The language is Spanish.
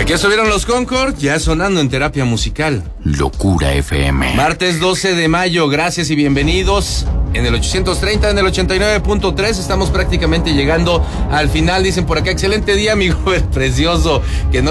Aquí estuvieron los Concord, ya sonando en terapia musical. Locura FM. Martes 12 de mayo, gracias y bienvenidos. En el 830, en el 89.3, estamos prácticamente llegando al final. Dicen por acá, excelente día, amigo, precioso. Que no